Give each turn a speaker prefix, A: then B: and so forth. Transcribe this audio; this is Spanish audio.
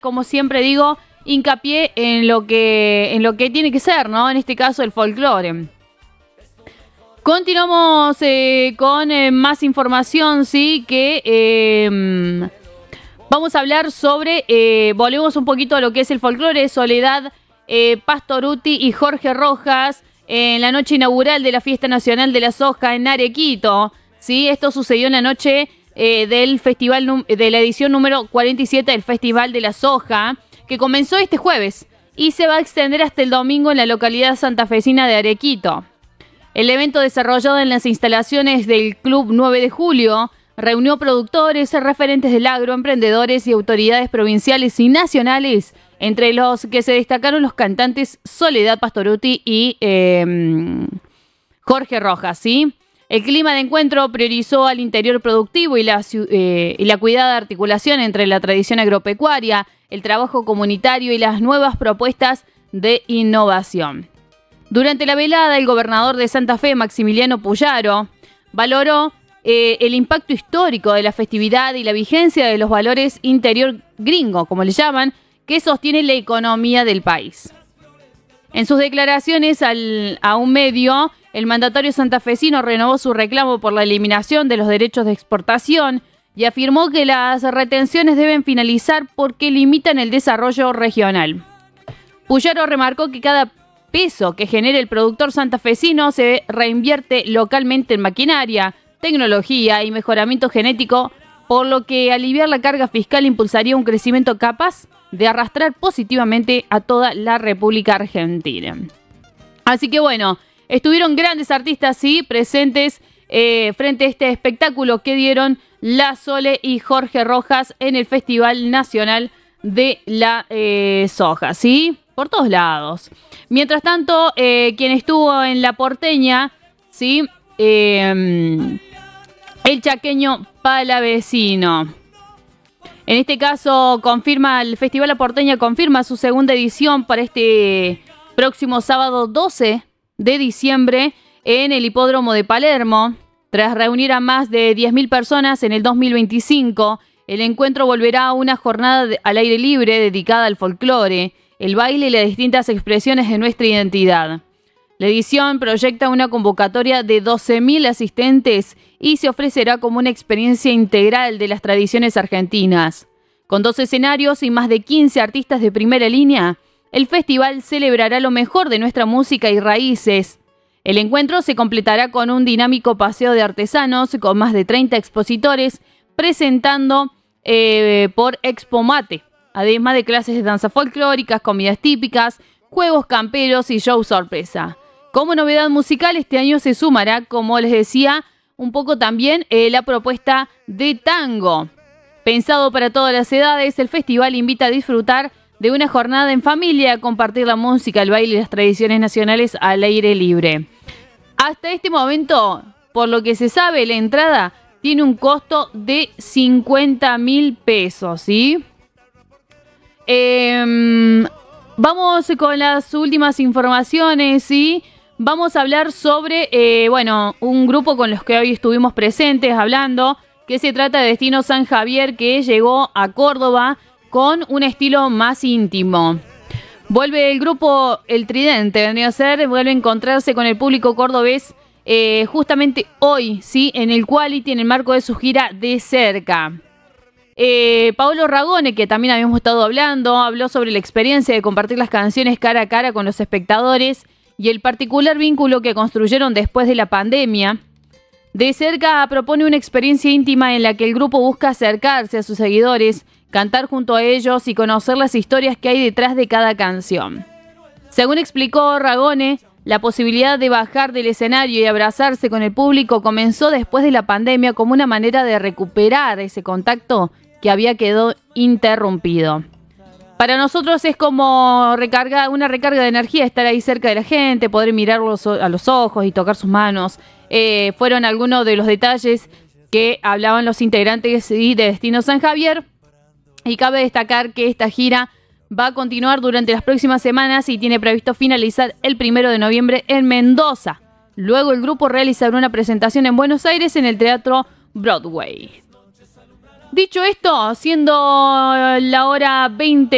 A: como siempre digo, hincapié en lo que tiene que ser, ¿no? En este caso, el folclore. Continuamos con más información, sí, que vamos a hablar sobre, volvemos un poquito a lo que es el folclore, Soledad Pastorutti y Jorge Rojas, en la noche inaugural de la Fiesta Nacional de la Soja en Arequito, ¿sí? Esto sucedió en la noche del festival, de la edición número 47 del Festival de la Soja, que comenzó este jueves y se va a extender hasta el domingo en la localidad santafesina de Arequito. El evento, desarrollado en las instalaciones del Club 9 de Julio, reunió productores, referentes del agro, emprendedores y autoridades provinciales y nacionales, entre los que se destacaron los cantantes Soledad Pastorutti y Jorge Rojas, ¿sí? El clima de encuentro priorizó al interior productivo y la cuidada articulación entre la tradición agropecuaria, el trabajo comunitario y las nuevas propuestas de innovación. Durante la velada, el gobernador de Santa Fe, Maximiliano Puyaro, valoró el impacto histórico de la festividad y la vigencia de los valores interior gringo, como le llaman, que sostiene la economía del país. En sus declaraciones a un medio, el mandatario santafesino renovó su reclamo por la eliminación de los derechos de exportación y afirmó que las retenciones deben finalizar porque limitan el desarrollo regional. Puyaro remarcó que cada peso que genere el productor santafesino se reinvierte localmente en maquinaria, tecnología y mejoramiento genético, por lo que aliviar la carga fiscal impulsaría un crecimiento capaz de arrastrar positivamente a toda la República Argentina. Así que bueno, estuvieron grandes artistas, sí, presentes frente a este espectáculo que dieron la Sole y Jorge Rojas en el Festival Nacional de la Soja, ¿sí? Por todos lados. Mientras tanto, quien estuvo en La Porteña, ¿sí? El chaqueño Palavecino. En este caso, el Festival La Porteña confirma su segunda edición para este próximo sábado 12 de diciembre en el Hipódromo de Palermo. Tras reunir a más de 10.000 personas en el 2025, el encuentro volverá a una jornada al aire libre dedicada al folclore, el baile y las distintas expresiones de nuestra identidad. La edición proyecta una convocatoria de 12.000 asistentes y se ofrecerá como una experiencia integral de las tradiciones argentinas. Con 2 escenarios y más de 15 artistas de primera línea, el festival celebrará lo mejor de nuestra música y raíces. El encuentro se completará con un dinámico paseo de artesanos con más de 30 expositores presentando por Expomate, además de clases de danza folclóricas, comidas típicas, juegos camperos y show sorpresa. Como novedad musical, este año se sumará, como les decía, un poco también la propuesta de tango. Pensado para todas las edades, el festival invita a disfrutar de una jornada en familia, a compartir la música, el baile y las tradiciones nacionales al aire libre. Hasta este momento, por lo que se sabe, la entrada tiene un costo de 50.000 pesos, ¿sí? Vamos con las últimas informaciones, ¿sí? Vamos a hablar sobre, un grupo con los que hoy estuvimos presentes hablando, que se trata de Destino San Javier, que llegó a Córdoba con un estilo más íntimo. Vuelve el grupo El Tridente, vendría a ser, vuelve a encontrarse con el público cordobés justamente hoy, ¿sí? En el Quality, en el marco de su gira De Cerca. Paolo Ragone, que también habíamos estado hablando, habló sobre la experiencia de compartir las canciones cara a cara con los espectadores y el particular vínculo que construyeron después de la pandemia. De Cerca propone una experiencia íntima en la que el grupo busca acercarse a sus seguidores, cantar junto a ellos y conocer las historias que hay detrás de cada canción. Según explicó Ragone, la posibilidad de bajar del escenario y abrazarse con el público comenzó después de la pandemia como una manera de recuperar ese contacto que había quedado interrumpido. Para nosotros es como una recarga de energía estar ahí cerca de la gente, poder mirarlos a los ojos y tocar sus manos. Fueron algunos de los detalles que hablaban los integrantes de Destino San Javier. Y cabe destacar que esta gira va a continuar durante las próximas semanas y tiene previsto finalizar el 1 de noviembre en Mendoza. Luego el grupo realizará una presentación en Buenos Aires en el Teatro Broadway. Dicho esto, siendo la hora 20